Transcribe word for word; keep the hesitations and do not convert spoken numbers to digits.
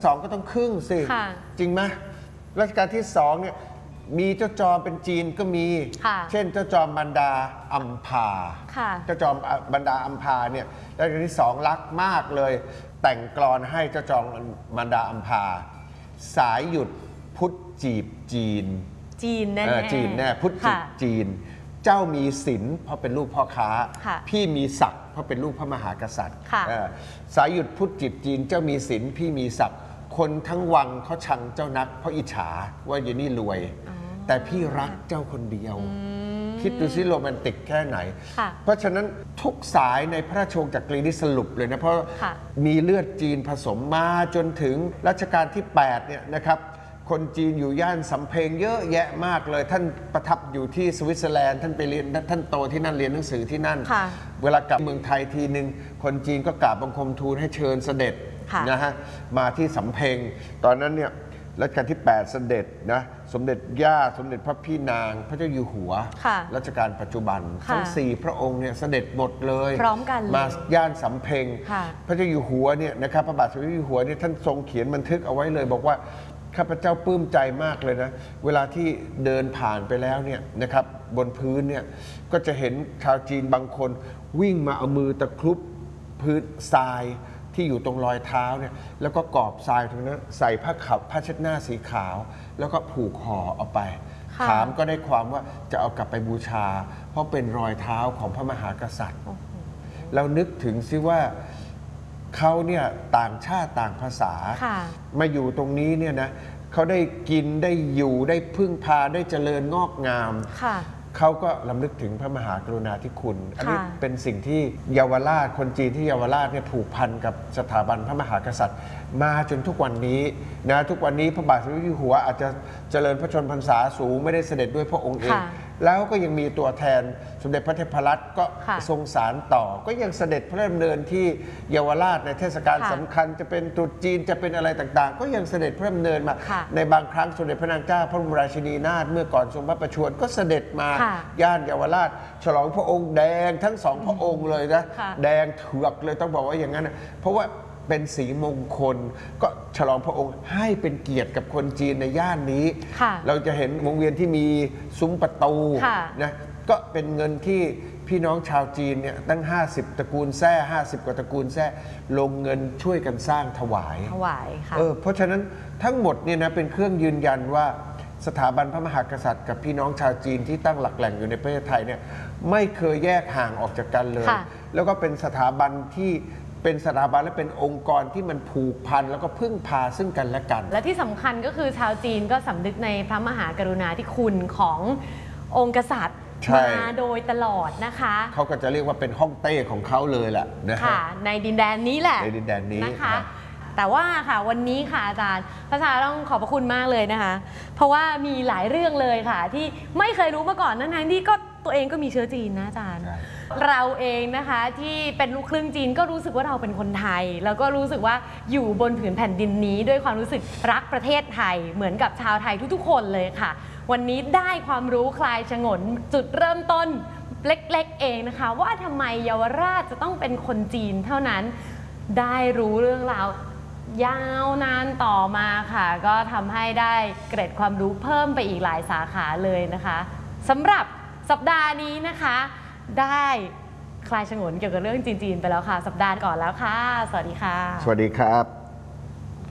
สองก็ต้องครึ่งสิจริงไหมรัชกาลที่สองเนี่ยมีเจ้าจอมเป็นจีนก็มีเช่นเจ้าจอมบรรดาอัมพาเจ้าจอมบรรดาอัมพาเนี่ยรัชกาลที่สองรักมากเลยแต่งกลอนให้เจ้าจอมบรรดาอัมพาสายหยุดพุทธจีบจีนจีนแน่จีนแน่พุทธจีบจีนเจ้ามีศิลป์เพราะเป็นลูกพ่อค้าพี่มีศักดิ์เพราะเป็นลูกพระมหากษัตริย์สายหยุดพุทธจีบจีนเจ้ามีศิลป์พี่มีศักดิ์คนทั้งวังเขาชังเจ้านักเพราะอิจฉาว่าเยนี่รวยแต่พี่รักเจ้าคนเดียวคิดดูสิโรแมนติกแค่ไหนเพราะฉะนั้นทุกสายในพระราชวงศ์จักรีนี่สรุปเลยนะเพราะมีเลือดจีนผสมมาจนถึงรัชกาลที่แปดเนี่ยนะครับคนจีนอยู่ย่านสำเพ็งเยอะแยะมากเลยท่านประทับอยู่ที่สวิตเซอร์แลนด์ท่านไปเรียนท่านโตที่นั่นเรียนหนังสือที่นั่นเวลากลับเมืองไทยทีหนึ่งคนจีนก็กราบบังคมทูลให้เชิญเสด็จนะฮะมาที่สำเพ็งตอนนั้นเนี่ยรัชกาลที่แปดเสด็จนะสมเด็จย่าสมเด็จพระพี่นางพระเจ้าอยู่หัวรัชกาลปัจจุบันทั้งสี่พระองค์เนี่ยเสด็จหมดเลยพร้อมกันมาย่านสำเพ็งพระเจ้าอยู่หัวเนี่ยนะครับพระบาทสมเด็จอยู่หัวเนี่ยท่านทรงเขียนบันทึกเอาไว้เลยบอกว่าข้าพเจ้าปลื้มใจมากเลยนะเวลาที่เดินผ่านไปแล้วเนี่ยนะครับบนพื้นเนี่ยก็จะเห็นชาวจีนบางคนวิ่งมาเอามือตะครุบพื้นทรายที่อยู่ตรงรอยเท้าเนี่ยแล้วก็กอบทรายตรงนั้นใส่ผ้าขับผ้าเช็ดหน้าสีขาวแล้วก็ผูกห่อเอาไปถามก็ได้ความว่าจะเอากลับไปบูชาเพราะเป็นรอยเท้าของพระมหากษัตริย์เรานึกถึงซิว่าเขาเนี่ยต่างชาติต่างภาษามาอยู่ตรงนี้เนี่ยนะเขาได้กินได้อยู่ได้พึ่งพาได้เจริญงอกงามเขาก็ลำลึกถึงพระมหากรุณาธิคุณอันนี้เป็นสิ่งที่เยาวราชคนจีนที่เยาวราชเนี่ยผูกพันกับสถาบันพระมหากษัตริย์มาจนทุกวันนี้นะทุกวันนี้พระบาทสมเด็จอยู่หัวอาจจะเจริญพระชนพรรษาสูงไม่ได้เสด็จด้วยพระองค์เองแล้วก็ยังมีตัวแทนสมเด็จพระเทพรัตน์ก็ทรงสารต่อก็ยังเสด็จพระราชดำเนินที่เยาวราชในเทศกาลสำคัญจะเป็นตรุษจีนจะเป็นอะไรต่างๆก็ยังเสด็จพระราชดำเนินมาในบางครั้งสมเด็จพระนางเจ้าพระบรมราชินีนาถเมื่อก่อนทรงพระประชวรก็เสด็จมาย่านเยาวราชฉลองพระองค์แดงทั้งสองพระองค์เลยนะแดงเถือกเลยต้องบอกว่าอย่างนั้นเพราะว่าเป็นสีมงคลก็ฉลองพระองค์ให้เป็นเกียรติกับคนจีนในย่านนี้เราจะเห็นวงเวียนที่มีซุ้มประตูนะก็เป็นเงินที่พี่น้องชาวจีนเนี่ยตั้งห้าสิบตระกูลแท้ห้าสิบกว่าตระกูลแท้ลงเงินช่วยกันสร้างถวายถวายค่ะเออเพราะฉะนั้นทั้งหมดเนี่ยนะเป็นเครื่องยืนยันว่าสถาบันพระมหากษัตริย์กับพี่น้องชาวจีนที่ตั้งหลักแหล่งอยู่ในประเทศไทยเนี่ยไม่เคยแยกห่างออกจากกันเลยแล้วก็เป็นสถาบันที่เป็นสถาบันและเป็นองค์กรที่มันผูกพันแล้วก็พึ่งพาซึ่งกันและกันและที่สำคัญก็คือชาวจีนก็สำนึกในพระมหากรุณาธิคุณขององค์กษัตริย์มาโดยตลอดนะคะเขาก็จะเรียกว่าเป็นฮ่องเต้ของเขาเลยแหละนะคะในดินแดนนี้แหละในดินแดนนี้นะคะแต่ว่าค่ะวันนี้ค่ะอาจารย์พระชาต้องขอบพระคุณมากเลยนะคะเพราะว่ามีหลายเรื่องเลยค่ะที่ไม่เคยรู้มาก่อนทั้งที่ก็ตัวเองก็มีเชื้อจีนนะอาจารย์เราเองนะคะที่เป็นลูกครึ่งจีนก็รู้สึกว่าเราเป็นคนไทยแล้วก็รู้สึกว่าอยู่บนผืนแผ่นดินนี้ด้วยความรู้สึกรักประเทศไทยเหมือนกับชาวไทยทุกๆคนเลยค่ะวันนี้ได้ความรู้คลายฉงนจุดเริ่มต้นเล็กๆเองนะคะว่าทำไมเยาวราชจะต้องเป็นคนจีนเท่านั้นได้รู้เรื่องราวยาวนานต่อมาค่ะก็ทำให้ได้เกร็ดความรู้เพิ่มไปอีกหลายสาขาเลยนะคะสำหรับสัปดาห์นี้นะคะได้คลายฉงนเกี่ยวกับเรื่องจีนๆไปแล้วค่ะสัปดาห์ก่อนแล้วค่ะสวัสดีค่ะสวัสดีครับ